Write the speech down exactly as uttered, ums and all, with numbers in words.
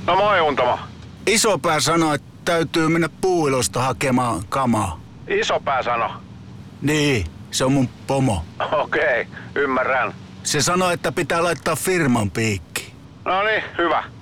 No moi Untamo. Isopää sanoi, että täytyy mennä puuilosta hakemaan kamaa. Isopää sano. Niin, se on mun pomo. Okei, ymmärrän. Se sanoi, että pitää laittaa firman piikki. No niin, hyvä.